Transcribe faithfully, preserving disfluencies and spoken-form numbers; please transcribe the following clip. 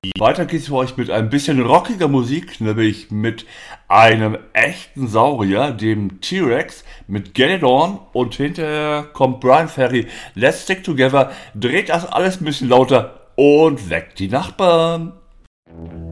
Weiter geht's für euch mit ein bisschen rockiger Musik, nämlich mit einem echten Saurier, dem T-Rex, mit Get It On, und hinterher kommt Brian Ferry, Let's Stick Together, dreht das alles ein bisschen lauter und weckt die Nachbarn.